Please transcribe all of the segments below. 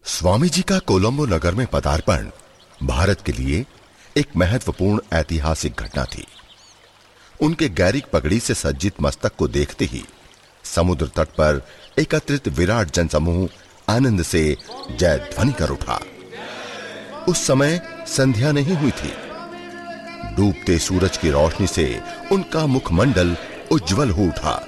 स्वामी जी का कोलंबो नगर में पदार्पण भारत के लिए एक महत्वपूर्ण ऐतिहासिक घटना थी। उनके गैरिक पगड़ी से सज्जित मस्तक को देखते ही समुद्र तट पर एकत्रित विराट जनसमूह आनंद से जय ध्वनि कर उठा। उस समय संध्या नहीं हुई थी। डूबते सूरज की रोशनी से उनका मुखमंडल उज्जवल हो उठा।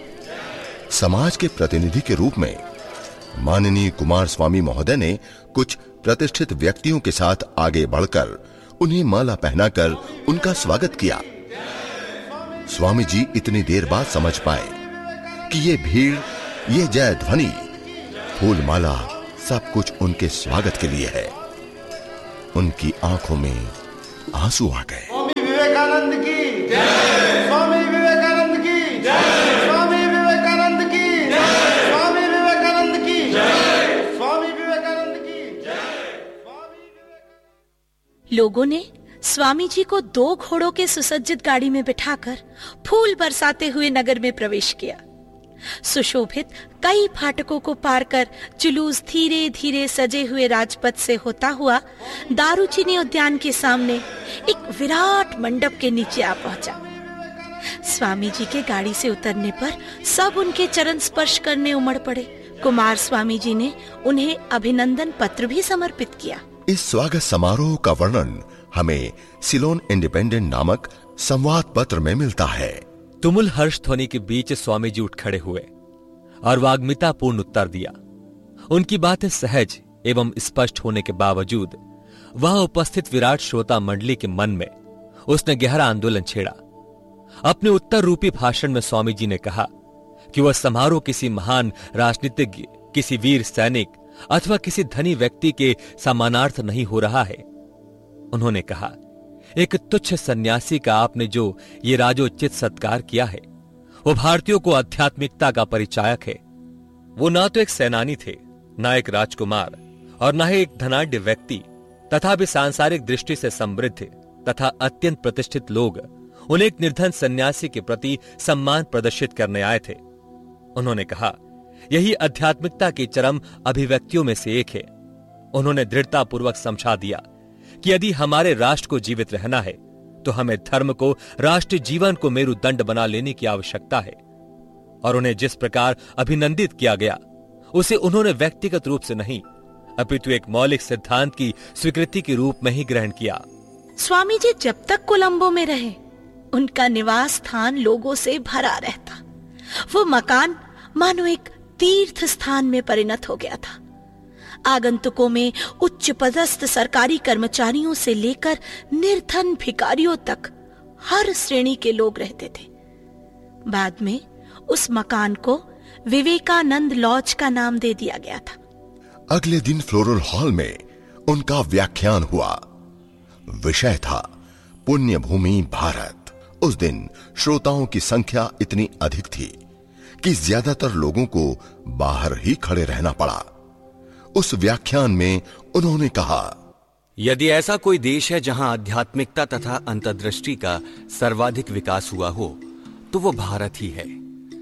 समाज के प्रतिनिधि के रूप में माननीय कुमार स्वामी महोदय ने कुछ प्रतिष्ठित व्यक्तियों के साथ आगे बढ़कर उन्हें माला पहनाकर उनका स्वागत किया। स्वामी जी इतनी देर बाद समझ पाए कि ये भीड़, ये जय ध्वनि, फूल माला सब कुछ उनके स्वागत के लिए है। उनकी आंखों में आंसू आ गए। स्वामी विवेकानंद की जय, स्वामी विवेकानंद की जय, स्वामी विवेकानंद की जय, स्वामी विवेकानंद की जय, स्वामी विवेकानंद की जय। लोगों ने स्वामी जी को 2 घोड़ों के सुसज्जित गाड़ी में बिठाकर फूल बरसाते हुए नगर में प्रवेश किया। सुशोभित कई फाटकों को पार कर जुलूस धीरे धीरे सजे हुए राजपथ से होता हुआ दारूचीनी उद्यान के सामने एक विराट मंडप के नीचे आ पहुंचा। स्वामी जी के गाड़ी से उतरने पर सब उनके चरण स्पर्श करने उमड़ पड़े। कुमार स्वामी जी ने उन्हें अभिनंदन पत्र भी समर्पित किया। इस स्वागत समारोह का वर्णन हमें सिलोन इंडिपेंडेंट नामक संवाद पत्र में मिलता है। तुमुल हर्ष ध्वनि के बीच स्वामी जी उठ खड़े हुए और वाग्मितापूर्ण उत्तर दिया। उनकी बातें सहज एवं स्पष्ट होने के बावजूद वह उपस्थित विराट श्रोता मंडली के मन में उसने गहरा आंदोलन छेड़ा। अपने उत्तर रूपी भाषण में स्वामी जी ने कहा कि वह समारोह किसी महान राजनीतिज्ञ, किसी वीर सैनिक अथवा किसी धनी व्यक्ति के सम्मानार्थ नहीं हो रहा है। उन्होंने कहा, एक तुच्छ सन्यासी का आपने जो ये राजोचित सत्कार किया है वो भारतीयों को आध्यात्मिकता का परिचायक है। वो ना तो एक सेनानी थे, ना एक राजकुमार और ना ही एक धनाढ्य व्यक्ति, तथा भी सांसारिक दृष्टि से समृद्ध तथा अत्यंत प्रतिष्ठित लोग उन्हें एक निर्धन सन्यासी के प्रति सम्मान प्रदर्शित करने आए थे। उन्होंने कहा, यही आध्यात्मिकता की चरम अभिव्यक्तियों में से एक है। उन्होंने दृढ़तापूर्वक समझा दिया कि यदि हमारे राष्ट्र को जीवित रहना है तो हमें धर्म को राष्ट्रीय जीवन को मेरुदंड बना लेने की आवश्यकता है। और उन्हें जिस प्रकार अभिनंदित किया गया उसे उन्होंने व्यक्तिगत रूप से नहीं अपितु एक मौलिक सिद्धांत की स्वीकृति के रूप में ही ग्रहण किया। स्वामी जी जब तक कोलंबो में रहे उनका निवास स्थान लोगों से भरा रहता। वो मकान मानो एक तीर्थ स्थान में परिणत हो गया था। आगंतुकों में उच्च पदस्थ सरकारी कर्मचारियों से लेकर निर्धन भिखारियों तक हर श्रेणी के लोग रहते थे। बाद में उस मकान को विवेकानंद लॉज का नाम दे दिया गया था। अगले दिन फ्लोरल हॉल में उनका व्याख्यान हुआ। विषय था पुण्य भूमि भारत। उस दिन श्रोताओं की संख्या इतनी अधिक थी कि ज्यादातर लोगों को बाहर ही खड़े रहना पड़ा। उस व्याख्यान में उन्होंने कहा, यदि ऐसा कोई देश है जहां आध्यात्मिकता तथा अंतर्दृष्टि का सर्वाधिक विकास हुआ हो तो वो भारत ही है।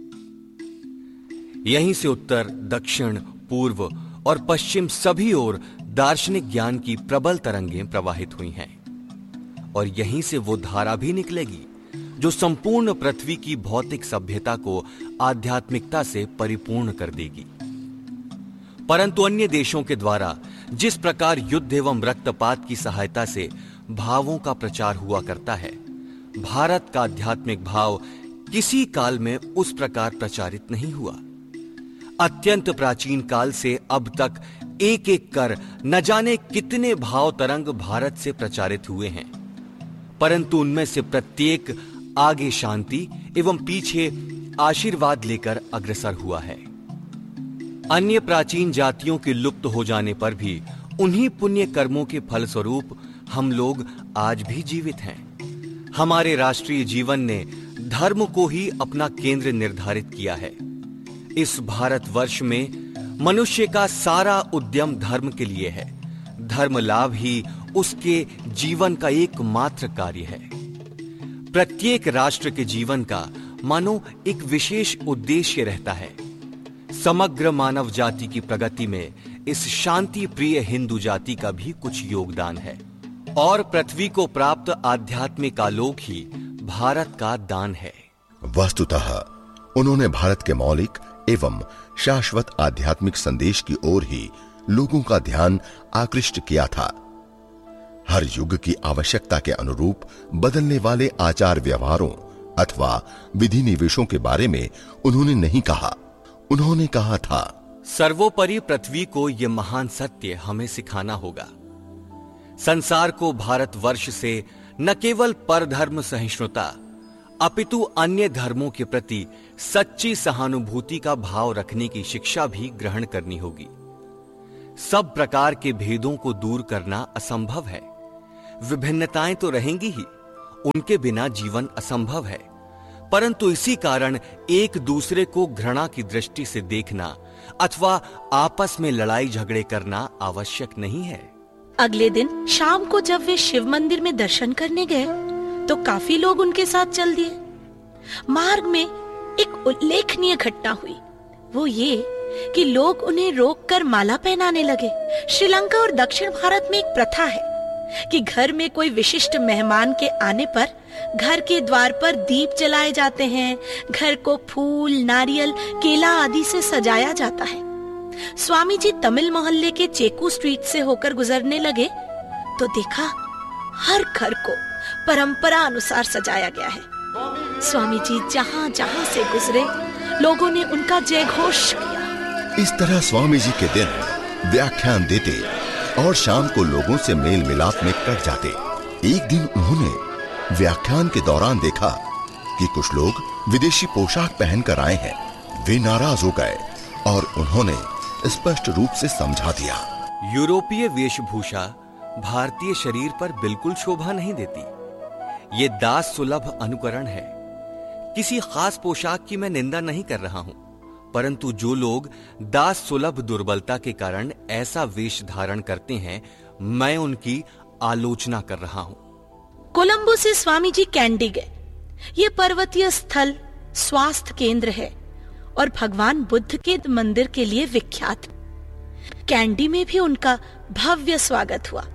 यहीं से उत्तर, दक्षिण, पूर्व और पश्चिम सभी ओर दार्शनिक ज्ञान की प्रबल तरंगें प्रवाहित हुई हैं और यहीं से वो धारा भी निकलेगी जो संपूर्ण पृथ्वी की भौतिक सभ्यता को आध्यात्मिकता से परिपूर्ण कर देगी। परंतु अन्य देशों के द्वारा जिस प्रकार युद्ध एवं रक्तपात की सहायता से भावों का प्रचार हुआ करता है, भारत का आध्यात्मिक भाव किसी काल में उस प्रकार प्रचारित नहीं हुआ। अत्यंत प्राचीन काल से अब तक एक एक कर न जाने कितने भाव तरंग भारत से प्रचारित हुए हैं, परंतु उनमें से प्रत्येक आगे शांति एवं पीछे आशीर्वाद लेकर अग्रसर हुआ है। अन्य प्राचीन जातियों के लुप्त हो जाने पर भी उन्हीं पुण्य कर्मों के फलस्वरूप हम लोग आज भी जीवित हैं। हमारे राष्ट्रीय जीवन ने धर्म को ही अपना केंद्र निर्धारित किया है। इस भारतवर्ष में मनुष्य का सारा उद्यम धर्म के लिए है। धर्म लाभ ही उसके जीवन का एकमात्र कार्य है। प्रत्येक राष्ट्र के जीवन का मानो एक विशेष उद्देश्य रहता है। समग्र मानव जाति की प्रगति में इस शांति प्रिय हिंदू जाति का भी कुछ योगदान है और पृथ्वी को प्राप्त आध्यात्मिक आलोक ही भारत का दान है। वस्तुतः उन्होंने भारत के मौलिक एवं शाश्वत आध्यात्मिक संदेश की ओर ही लोगों का ध्यान आकृष्ट किया था। हर युग की आवश्यकता के अनुरूप बदलने वाले आचार व्यवहारों अथवा विधि निवेशों के बारे में उन्होंने नहीं कहा। उन्होंने कहा था, सर्वोपरि पृथ्वी को यह महान सत्य हमें सिखाना होगा। संसार को भारतवर्ष से न केवल परधर्म सहिष्णुता अपितु अन्य धर्मों के प्रति सच्ची सहानुभूति का भाव रखने की शिक्षा भी ग्रहण करनी होगी। सब प्रकार के भेदों को दूर करना असंभव है। विभिन्नताएं तो रहेंगी ही, उनके बिना जीवन असंभव है, परंतु इसी कारण एक दूसरे को घृणा की दृष्टि से देखना अथवा आपस में लड़ाई झगड़े करना आवश्यक नहीं है। अगले दिन शाम को जब वे शिव मंदिर में दर्शन करने गए तो काफी लोग उनके साथ चल दिए। मार्ग में एक उल्लेखनीय घटना हुई। वो ये कि लोग उन्हें रोककर माला पहनाने लगे। श्रीलंका और दक्षिण भारत में एक प्रथा है कि घर में कोई विशिष्ट मेहमान के आने पर घर के द्वार पर दीप जलाए जाते हैं। घर को फूल, नारियल, केला आदि से सजाया जाता है। स्वामी जी तमिल मोहल्ले के चेकू स्ट्रीट से होकर गुजरने लगे तो देखा हर घर को परंपरा अनुसार सजाया गया है। स्वामी जी जहाँ जहाँ से गुजरे लोगों ने उनका जय घोष किया। इस तरह स्वामी जी के दिन व्याख्यान देते और शाम को लोगों से मेल मिलाप में कट जाते। एक दिन उन्होंने व्याख्यान के दौरान देखा कि कुछ लोग विदेशी पोशाक पहनकर आए हैं। वे नाराज हो गए और उन्होंने स्पष्ट रूप से समझा दिया, यूरोपीय वेशभूषा भारतीय शरीर पर बिल्कुल शोभा नहीं देती। ये दास सुलभ अनुकरण है। किसी खास पोशाक की मैं निंदा नहीं कर रहा हूं, परंतु जो लोग दास सुलभ दुर्बलता के कारण ऐसा वेश धारण करते हैं, मैं उनकी आलोचना कर रहा हूं। कोलंबो से स्वामी जी कैंडी गए। ये पर्वतीय स्थल स्वास्थ्य केंद्र है और भगवान बुद्ध के मंदिर के लिए विख्यात। कैंडी में भी उनका भव्य स्वागत हुआ।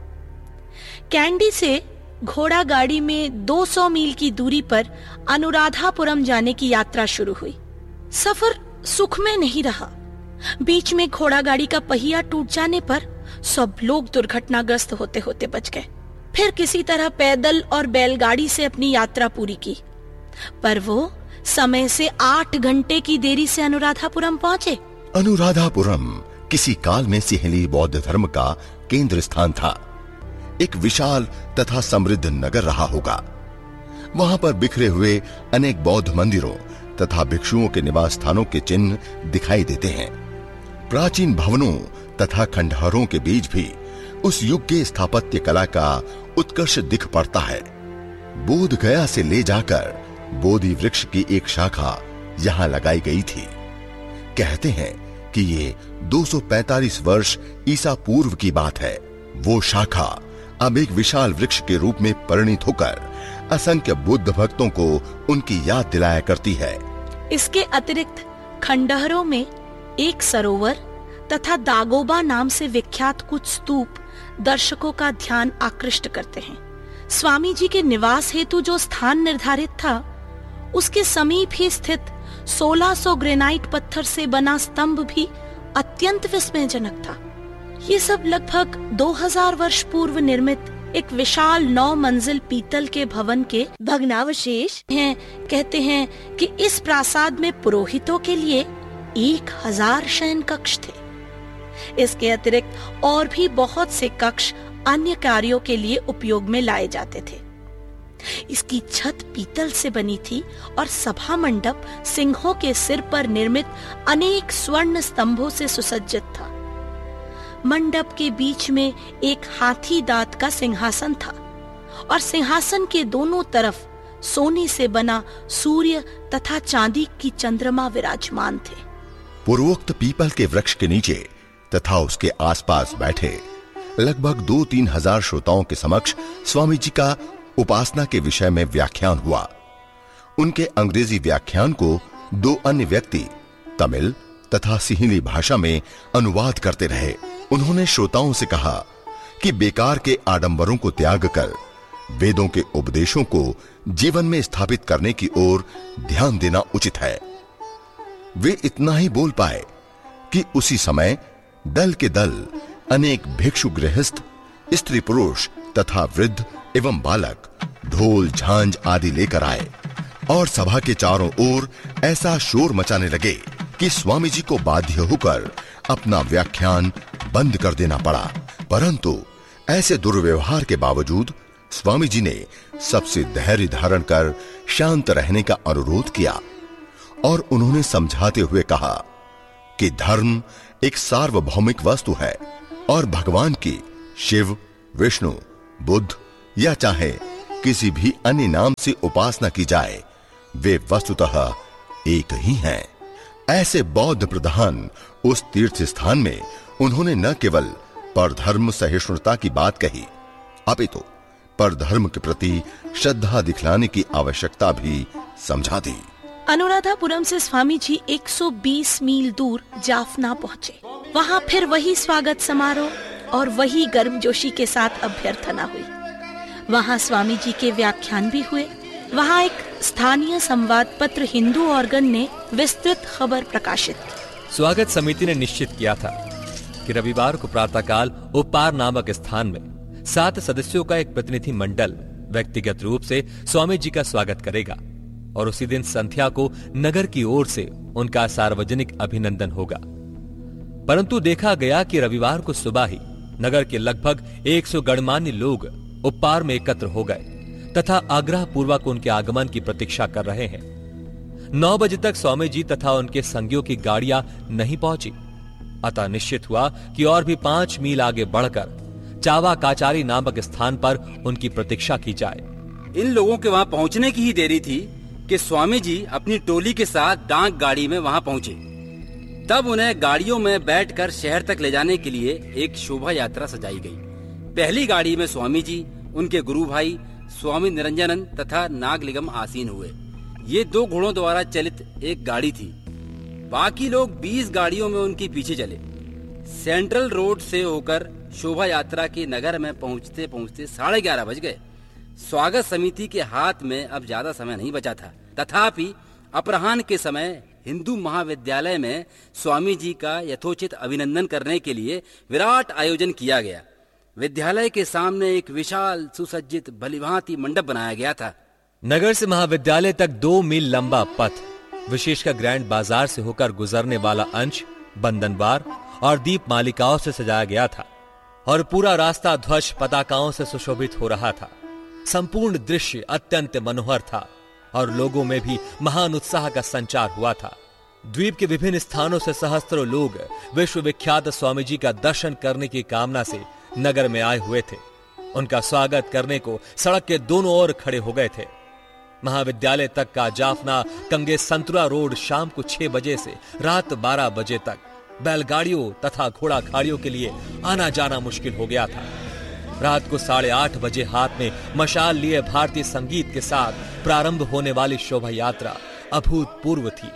कैंडी से घोड़ा गाड़ी में 200 मील की दूरी पर अनुराधापुरम जाने की यात्रा शुरू हुई। सफर सुखमय नहीं रहा। बीच में घोड़ा गाड़ी का पहिया टूट जाने पर सब लोग दुर्घटनाग्रस्त होते होते बच गए। फिर किसी तरह पैदल और बैलगाड़ी से अपनी यात्रा पूरी की, पर वो समय से 8 घंटे की देरी से अनुराधापुरम पहुंचे। अनुराधापुरम किसी काल में सिहली बौद्ध धर्म का केंद्र स्थान था। एक विशाल तथा समृद्ध नगर रहा होगा। वहां पर बिखरे हुए अनेक बौद्ध मंदिरों तथा भिक्षुओं के निवास स्थानों के चिन्ह दिखाई देते हैं। प्राचीन भवनों तथा खंडहरों के बीच भी उस युग के स्थापत्य कला का उत्कर्ष दिख पड़ता है। बोध गया से ले जाकर बोधि वृक्ष की एक शाखा यहां लगाई गई थी। कहते हैं कि ये 245 वर्ष ईसा पूर्व की बात है। वो शाखा अब एक विशाल वृक्ष के रूप में परिणित होकर असंख्य बुद्ध भक्तों को उनकी याद दिलाया करती है। इसके अतिरिक्त खंडहरों में एक सरोवर तथा दागोबा नाम से विख्यात कुछ स्तूप दर्शकों का ध्यान आकृष्ट करते हैं। स्वामी जी के निवास हेतु जो स्थान निर्धारित था, उसके समीप ही स्थित 1600 ग्रेनाइट पत्थर से बना स्तंभ भी अत्यंत विस्मयजनक था। ये सब लगभग 2000 वर्ष पूर्व निर्मित एक विशाल 9 मंजिल पीतल के भवन के भग्नावशेष हैं। कहते हैं कि इस प्रासाद में पुरोहितों के लिए 1000 शयन कक्ष थे। इसके अतिरिक्त और भी बहुत से कक्ष अन्य कार्यों के लिए उपयोग में लाए जाते थे। इसकी छत पीतल से बनी थी और सभा मंडप सिंहों के सिर पर निर्मित अनेक स्वर्ण स्तंभों से सुसज्जित था। मंडप के बीच में एक हाथी दांत का सिंहासन था और सिंहासन के दोनों तरफ सोने से बना सूर्य तथा चांदी की चंद्रमा विराजमान थे। पूर्वोक्त पीपल के वृक्ष के नीचे तथा उसके आसपास बैठे लगभग 2-3 हजार श्रोताओं के समक्ष स्वामी जी का उपासना के विषय में व्याख्यान हुआ। उनके अंग्रेजी व्याख्यान को 2 अन्य व्यक्ति तमिल तथा सिहिली भाषा में अनुवाद करते रहे। उन्होंने श्रोताओं से कहा कि बेकार के आडंबरों को त्याग कर वेदों के उपदेशों को जीवन में स्थापित करने की ओर ध्यान देना उचित है। वे इतना ही बोल पाए कि उसी समय दल के दल अनेक भिक्षु गृहस्थ, स्त्री पुरुष तथा वृद्ध एवं बालक ढोल झांझ आदि लेकर आए और सभा के चारों ओर ऐसा शोर मचाने लगे कि स्वामी जी को बाध्य होकर अपना व्याख्यान बंद कर देना पड़ा। परंतु ऐसे दुर्व्यवहार के बावजूद स्वामी जी ने सबसे धैर्य धारण कर शांत रहने का अनुरोध किया और उन्होंने समझाते हुए कहा कि धर्म एक सार्वभौमिक वस्तु है और भगवान की शिव, विष्णु, बुद्ध या चाहे किसी भी अन्य नाम से उपासना की जाए, वे वस्तुतः एक ही हैं। ऐसे बौद्ध प्रधान उस तीर्थ स्थान में उन्होंने न केवल परधर्म सहिष्णुता की बात कही, अपितु परधर्म के प्रति श्रद्धा दिखलाने की आवश्यकता भी समझा दी। अनुराधापुरम से स्वामी जी 120 मील दूर जाफना पहुँचे। वहाँ फिर वही स्वागत समारोह और वही गर्मजोशी के साथ अभ्यर्थना हुई। वहाँ स्वामी जी के व्याख्यान भी हुए। वहाँ एक स्थानीय संवाद पत्र हिंदू ऑर्गन ने विस्तृत खबर प्रकाशित की। स्वागत समिति ने निश्चित किया था कि रविवार को प्रातःकाल उपार नामक स्थान में 7 सदस्यों का एक प्रतिनिधि मंडल व्यक्तिगत रूप से स्वामी जी का स्वागत करेगा और उसी दिन संध्या को नगर की ओर से उनका सार्वजनिक अभिनंदन होगा। परंतु देखा गया कि रविवार को सुबह ही नगर के लगभग 100 गणमान्य लोग उपार में एकत्र हो गए तथा आग्रह पूर्वक उनके आगमन की प्रतीक्षा कर रहे हैं। 9 बजे तक स्वामी जी तथा उनके संगियों की गाड़ियां नहीं पहुंची। अतः निश्चित हुआ कि और भी 5 मील आगे बढ़कर चावा काचारी नामक स्थान पर उनकी प्रतीक्षा की जाए। इन लोगों के वहां पहुंचने की ही देरी थी कि स्वामी जी अपनी टोली के साथ डाक गाड़ी में वहां पहुंचे। तब उन्हें गाड़ियों में बैठकर शहर तक ले जाने के लिए एक शोभा यात्रा सजाई गई। पहली गाड़ी में स्वामी जी, उनके गुरु भाई स्वामी निरंजनन तथा नागलिंगम आसीन हुए। ये 2 घोड़ों द्वारा चलित एक गाड़ी थी। बाकी लोग 20 गाड़ियों में उनके पीछे चले। सेंट्रल रोड से होकर शोभा यात्रा के नगर में पहुंचते पहुंचते 11:30 बज गए। स्वागत समिति के हाथ में अब ज्यादा समय नहीं बचा था। तथापि अपराह्न के समय हिंदू महाविद्यालय में स्वामी जी का यथोचित अभिनंदन करने के लिए विराट आयोजन किया गया। विद्यालय के सामने एक विशाल सुसज्जित भलीभांति मंडप बनाया गया था। नगर से महाविद्यालय तक 2 मील लंबा पथ, विशेषकर ग्रैंड बाजार से होकर गुजरने वाला अंश बंधनवार और दीप मालिकाओं से सजाया गया था और पूरा रास्ता ध्वज पताकाओं से सुशोभित हो रहा था। संपूर्ण दृश्य अत्यंत मनोहर था और लोगों में भी महान उत्साह का संचार हुआ था। द्वीप के विभिन्न स्थानों से सहस्त्रों लोग विश्वविख्यात स्वामी जी का दर्शन करने की कामना से नगर में आए हुए थे। उनका स्वागत करने को सड़क के दोनों ओर खड़े हो गए थे। महाविद्यालय तक का जाफना कंगे संतुरा रोड शाम को 6 बजे से रात 12 बजे तक बैलगाड़ियों तथा घोड़ा गाड़ियों के लिए आना जाना मुश्किल हो गया था। रात को 8:30 बजे हाथ में मशाल लिए भारतीय संगीत के साथ प्रारंभ होने वाली शोभा यात्रा अभूतपूर्व थी।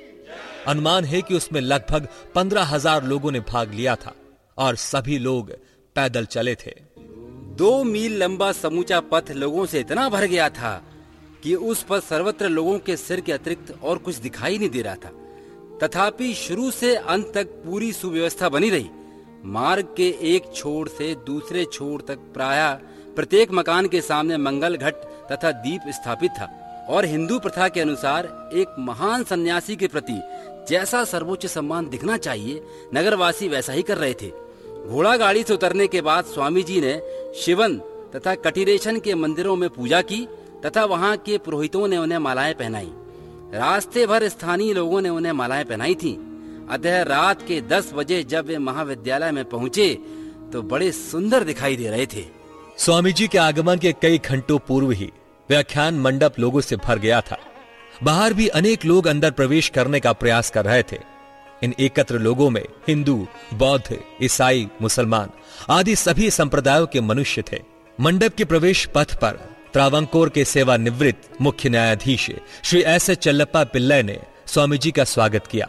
अनुमान है कि उसमें लगभग 15,000 लोगों ने भाग लिया था और सभी लोग पैदल चले थे। 2 मील लंबा समूचा पथ लोगों से इतना भर गया था कि उस पर सर्वत्र लोगों के सिर के अतिरिक्त और कुछ दिखाई नहीं दे रहा था। तथापि शुरू से अंत तक पूरी सुव्यवस्था बनी रही। मार्ग के एक छोर से दूसरे छोर तक प्रायः प्रत्येक मकान के सामने मंगल घट तथा दीप स्थापित था और हिंदू प्रथा के अनुसार एक महान सन्यासी के प्रति जैसा सर्वोच्च सम्मान दिखना चाहिए, नगरवासी वैसा ही कर रहे थे। घोड़ा गाड़ी से उतरने के बाद स्वामी जी ने शिवन तथा कटिरेशन के मंदिरों में पूजा की तथा वहां के पुरोहितों ने उन्हें मालाएं पहनाई। रास्ते भर स्थानीय लोगों ने उन्हें मालाएं पहनाई थी। अतः रात के 10 बजे जब वे महाविद्यालय में पहुंचे तो बड़े सुंदर दिखाई दे रहे थे। स्वामी जी के आगमन के कई घंटों पूर्व ही व्याख्यान मंडप लोगों से भर गया था। बाहर भी अनेक लोग अंदर प्रवेश करने का प्रयास कर रहे थे। इन एकत्र लोगों में हिंदू, बौद्ध, ईसाई, मुसलमान आदि सभी संप्रदायों के मनुष्य थे। मंडप के प्रवेश पथ पर त्रावंकोर के सेवानिवृत्त मुख्य न्यायाधीश श्री एस चल्लप्पा पिल्लई ने स्वामी जी का स्वागत किया।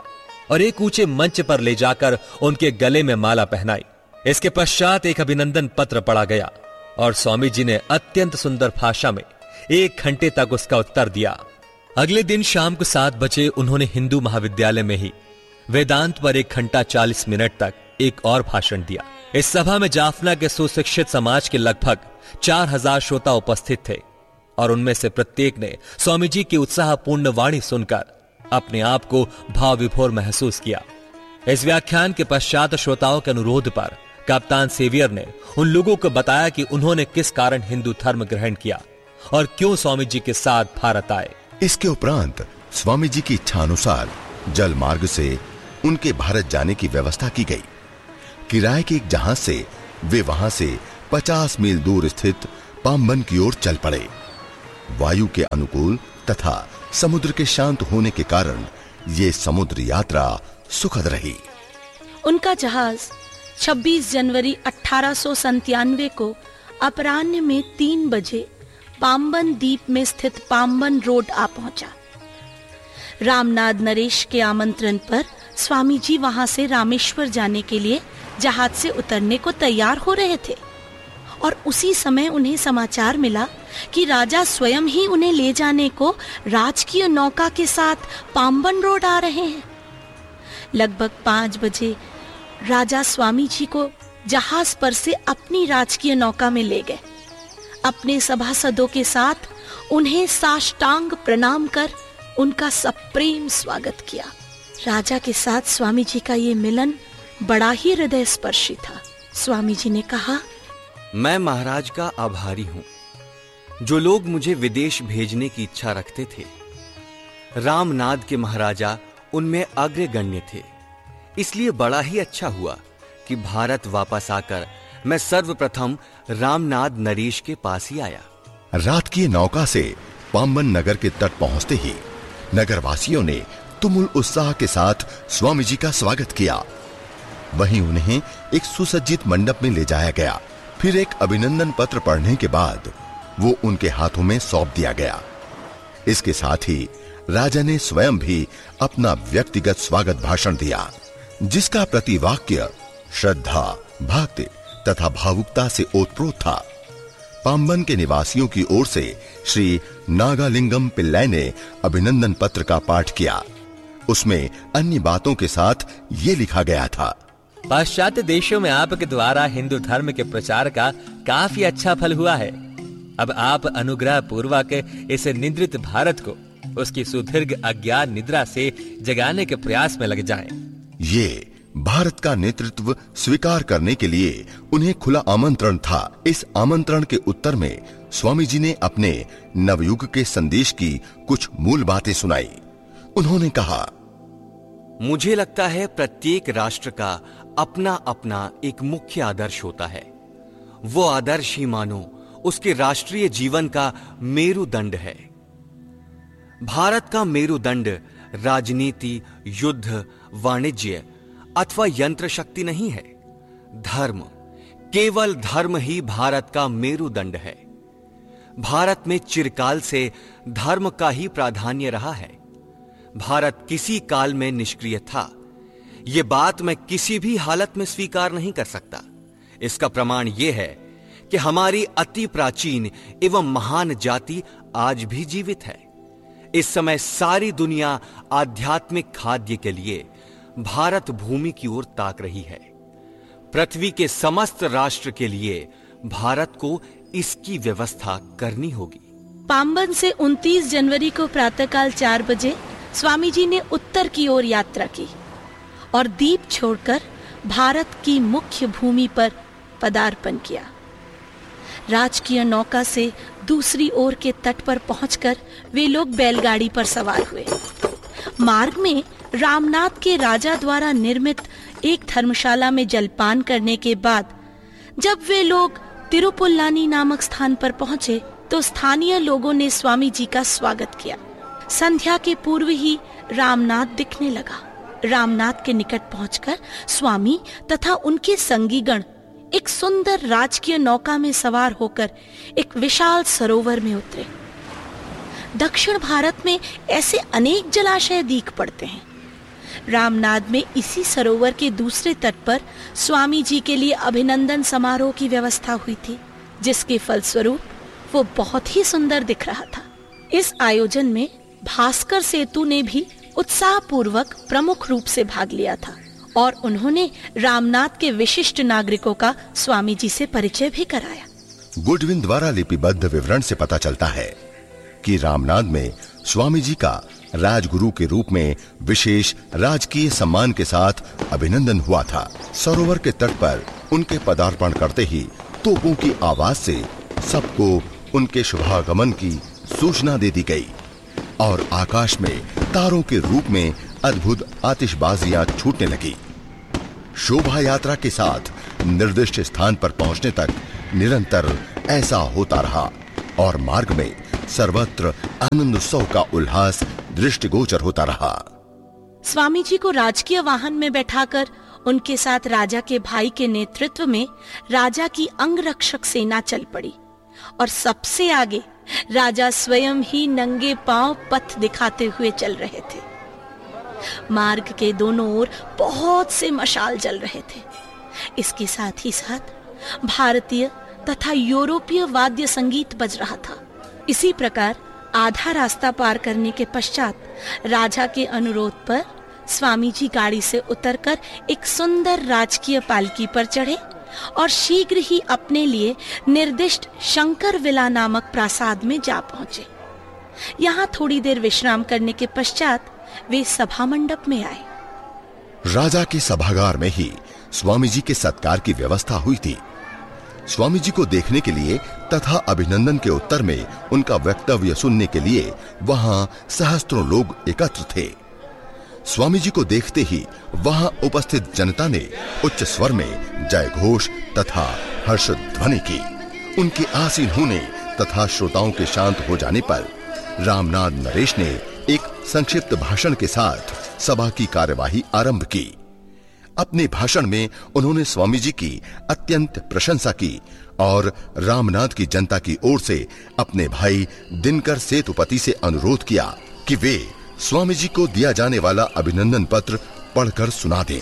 और एक ऊंचे मंच पर ले जाकर उनके गले में माला पहनाई। इसके पश्चात एक अभिनंदन पत्र पढ़ा गया और स्वामी जी ने अत्यंत सुंदर भाषा में 1 घंटे तक उसका उत्तर दिया। अगले दिन शाम को 7 बजे उन्होंने हिंदू महाविद्यालय में ही वेदांत पर 1 घंटा 40 मिनट तक एक और भाषण दिया। इस सभा में जाफना के सुशिक्षित समाज के लगभग 4000 श्रोता उपस्थित थे और उनमें से प्रत्येक ने स्वामी जी की उत्साहपूर्ण वाणी सुनकर अपने आप को भाव विभोर महसूस किया। इस व्याख्यान के पश्चात श्रोताओं के अनुरोध पर कप्तान सेवियर ने उन लोगों को बताया कि उन्होंने किस कारण हिंदू धर्म ग्रहण किया और क्यों स्वामी जी के साथ भारत आए। इसके उपरांत स्वामी जी की इच्छा अनुसार जल मार्ग से उनके भारत जाने की व्यवस्था की गई। किराए के एक जहाज से वे वहां से 50 मील दूर स्थित पाम्बन की ओर चल पड़े। वायु के अनुकूल तथा समुद्र के शांत होने के कारण ये समुद्र यात्रा सुखद रही। उनका जहाज 26 जनवरी 1897 को अपराह्न में 3 बजे पाम्बन द्वीप में स्थित पाम्बन रोड आ पहुंचा। रामनाथ नरेश के आमंत्रण पर स्वामी जी वहां से रामेश्वर जाने के लिए जहाज से उतरने को तैयार हो रहे थे और उसी समय उन्हें समाचार मिला कि राजा स्वयं ही उन्हें ले जाने को राजकीय नौका के साथ पाम्बन रोड आ रहे हैं। लगभग 5 बजे राजा स्वामी जी को जहाज पर से अपनी राजकीय नौका में ले गए। अपने सभासदों के साथ उन्हें साष्टांग प्रणाम कर उनका सप्रेम स्वागत किया। राजा के साथ स्वामी जी का ये मिलन बड़ा ही हृदय स्पर्शी था। स्वामी जी ने कहा, मैं महाराज का आभारी हूं। जो लोग मुझे विदेश भेजने की इच्छा रखते थे, रामनाद के महाराजा उनमें अग्रगण्य थे। इसलिए बड़ा ही अच्छा हुआ कि भारत वापस आकर मैं सर्वप्रथम रामनाद नरेश के पास ही आया। रात की नौका से पाम्बन नगर के तट पहुंचते ही नगरवासियों ने तुमुल उत्साह के साथ स्वामी जी का स्वागत किया। वहीं उन्हें एक सुसज्जित मंडप में ले जाया गया। फिर एक अभिनंदन पत्र पढ़ने के बाद वो उनके हाथों में सौंप दिया गया। इसके साथ ही राजा ने स्वयं भी अपना व्यक्तिगत स्वागत भाषण दिया, जिसका प्रतिवाक्य श्रद्धा, भक्ति तथा भावुकता से ओतप्रोत था। पाम्बन के निवासियों की ओर से श्री नागालिंगम पिल्लाई ने अभिनंदन पत्र का पाठ किया। उसमें अन्य बातों के साथ ये लिखा गया था, पाश्चात्य देशों में आपके द्वारा हिंदू धर्म के प्रचार का काफी अच्छा फल हुआ है। अब आप अनुग्रह पूर्वक इस निद्रित भारत को उसकी सुदीर्घ अज्ञान निद्रा से जगाने के प्रयास में लग जाएं। ये भारत का नेतृत्व स्वीकार करने के लिए उन्हें खुला आमंत्रण था। इस आमंत्रण के उत्तर में स्वामी जी ने अपने नवयुग के संदेश की कुछ मूल बातें सुनाई। उन्होंने कहा, मुझे लगता है प्रत्येक राष्ट्र का अपना अपना एक मुख्य आदर्श होता है। वो आदर्श ही मानो उसके राष्ट्रीय जीवन का मेरुदंड है। भारत का मेरुदंड राजनीति, युद्ध, वाणिज्य अथवा यंत्र शक्ति नहीं है। धर्म, केवल धर्म ही भारत का मेरुदंड है। भारत में चिरकाल से धर्म का ही प्राधान्य रहा है। भारत किसी काल में निष्क्रिय था। यह बात मैं किसी भी हालत में स्वीकार नहीं कर सकता। इसका प्रमाण यह है कि हमारी अति प्राचीन एवं महान जाति आज भी जीवित है। इस समय सारी दुनिया आध्यात्मिक खाद्य के लिए भारत भूमि की ओर ताक रही है। पृथ्वी के समस्त राष्ट्र के लिए भारत को इसकी व्यवस्था करनी होगी। पाम्बन से 29 जनवरी को प्रातःकाल 4 बजे स्वामी जी ने उत्तर की ओर यात्रा की और द्वीप छोड़कर भारत की मुख्य भूमि पर पदार्पण किया। राजकीय नौका से दूसरी ओर के तट पर पहुंचकर वे लोग बैलगाड़ी पर सवार हुए। मार्ग में रामनाथ के राजा द्वारा निर्मित एक धर्मशाला में जलपान करने के बाद जब वे लोग तिरुपुल्लानी नामक स्थान पर पहुंचे तो स्थानीय लोगों ने स्वामी जी का स्वागत किया। संध्या के पूर्व ही रामनाथ दिखने लगा। रामनाथ के निकट पहुंचकर स्वामी तथा उनके संगीगण एक सुंदर राजकीय नौका में सवार होकर एक विशाल सरोवर में उतरे। दक्षिण भारत में ऐसे अनेक जलाशय दीख पड़ते हैं, रामनाद में इसी सरोवर के दूसरे तट पर स्वामी जी के लिए अभिनंदन समारोह की व्यवस्था हुई थी, जिसके फलस्वरूप वो बहुत ही सुंदर दिख रहा था। इस आयोजन में भास्कर सेतु ने भी उत्साहपूर्वक प्रमुख रूप से भाग लिया था और उन्होंने रामनाद के विशिष्ट नागरिकों का स्वामी जी से परिचय भी कराया। गुडविन द्वारा लिपिबद्ध विवरण से पता चलता है कि रामनाद में स्वामी जी का राजगुरु के रूप में विशेष राजकीय सम्मान के साथ अभिनंदन हुआ था। सरोवर के तट पर उनके पदार्पण करते ही तोपों की आवाज से सबको उनके शुभागमन की सूचना दे दी गई और आकाश में तारों के रूप में अद्भुत आतिशबाजियां छूटने लगी। शोभा यात्रा के साथ निर्दिष्ट स्थान पर पहुंचने तक निरंतर ऐसा होता रहा और मार्ग में सर्वत्र आनंद उत्सव का उल्लास दृष्टिगोचर होता रहा। स्वामी जी को राजकीय वाहन में बैठाकर उनके साथ राजा के भाई के नेतृत्व में राजा की अंगरक्षक सेना चल पड़ी और सबसे आगे राजा स्वयं ही नंगे पांव पथ दिखाते हुए चल रहे थे। मार्ग के दोनों ओर बहुत से मशाल जल रहे थे। इसके साथ ही साथ भारतीय तथा यूरोपीय वाद्य संगीत बज रहा था। इसी प्रकार आधा रास्ता पार करने के पश्चात राजा के अनुरोध पर स्वामी जी गाड़ी से उतरकर एक सुंदर राजकीय पालकी पर चढ़े और शीघ्र ही अपने लिए निर्दिष्ट शंकर विला नामक प्रासाद में जा पहुंचे। यहाँ थोड़ी देर विश्राम करने के पश्चात वे सभा मंडप में आए। राजा के सभागार में ही स्वामी जी के सत्कार की व्यवस्था हुई थी। स्वामी जी को देखने के लिए तथा अभिनंदन के उत्तर में उनका वक्तव्य सुनने के लिए वहां सहस्त्रों लोग एकत्र थे। स्वामी जी को देखते ही वहां उपस्थित जनता ने उच्च स्वर में जय घोष तथा हर्ष ध्वनि की। उनके आसीन होने तथा श्रोताओं के शांत हो जाने पर रामनाद नरेश ने एक संक्षिप्त भाषण के साथ सभा की कार्यवाही आरंभ की। अपने भाषण में उन्होंने स्वामी जी की अत्यंत प्रशंसा की और रामनाद की जनता की ओर से अपने भाई दिनकर सेतुपति से अनुरोध किया कि वे स्वामी जी को दिया जाने वाला अभिनंदन पत्र पढ़कर सुना दें।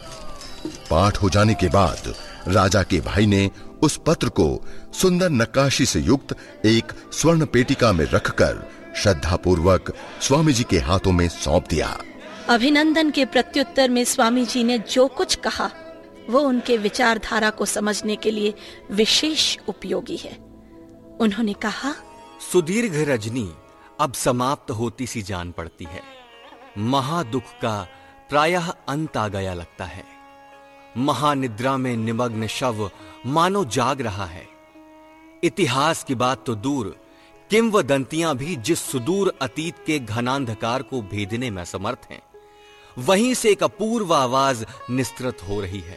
पाठ हो जाने के बाद राजा के भाई ने उस पत्र को सुंदर नक्काशी से युक्त एक स्वर्ण पेटिका में रखकर श्रद्धापूर्वक स्वामी जी के हाथों में सौंप दिया। अभिनंदन के प्रत्युत्तर में स्वामी जी ने जो कुछ कहा वो उनके विचारधारा को समझने के लिए विशेष उपयोगी है। उन्होंने कहा, सुदीर्घ रजनी अब समाप्त होती सी जान पड़ती है। महादुख का प्रायः अंत आ गया लगता है। महानिद्रा में निमग्न शव मानो जाग रहा है। इतिहास की बात तो दूर, किंवदंतियां भी जिस सुदूर अतीत के घनांधकार को भेदने में असमर्थ हैं, वहीं से एक अपूर्व आवाज निस्तृत हो रही है।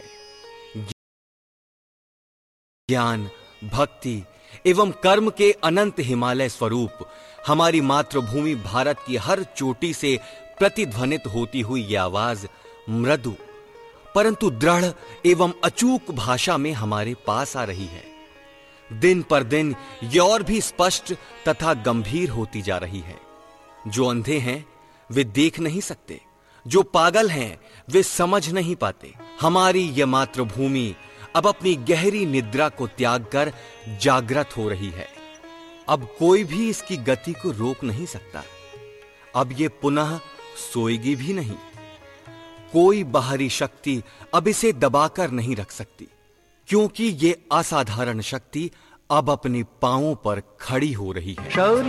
ज्ञान, भक्ति एवं कर्म के अनंत हिमालय स्वरूप हमारी मातृभूमि भारत की हर चोटी से प्रतिध्वनित होती हुई यह आवाज मृदु परंतु दृढ़ एवं अचूक भाषा में हमारे पास आ रही है। दिन पर दिन यह और भी स्पष्ट तथा गंभीर होती जा रही है। जो अंधे हैं वे देख नहीं सकते, जो पागल हैं वे समझ नहीं पाते। हमारी यह मातृभूमि अब अपनी गहरी निद्रा को त्याग कर जागृत हो रही है। अब कोई भी इसकी गति को रोक नहीं सकता। अब ये पुनः सोएगी भी नहीं। कोई बाहरी शक्ति अब इसे दबाकर नहीं रख सकती, क्योंकि ये असाधारण शक्ति अब अपने पांवों पर खड़ी हो रही है।